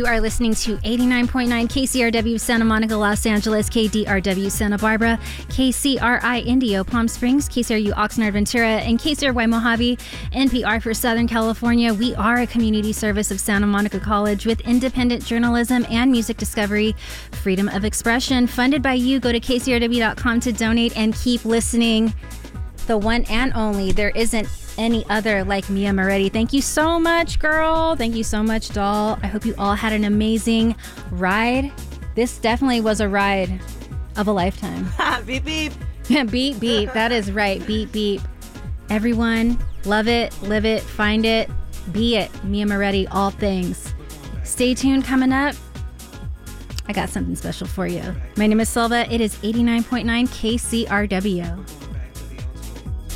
You are listening to 89.9 KCRW Santa Monica, Los Angeles, KDRW Santa Barbara, KCRI Indio, Palm Springs, KCRU Oxnard, Ventura, and KCRY Mojave, NPR for Southern California. We are a community service of Santa Monica College with independent journalism and music discovery, freedom of expression, funded by you. Go to kcrw.com to donate and keep listening. The one and only. There isn't any other like Mia Moretti. Thank you so much, girl. Thank you so much, doll. I hope you all had an amazing ride. This definitely was a ride of a lifetime. Beep, beep. Beep, beep. That is right. Beep, beep. Everyone, love it, live it, find it, be it. Mia Moretti, all things. Stay tuned. Coming up, I got something special for you. My name is Silva. It is 89.9 KCRW.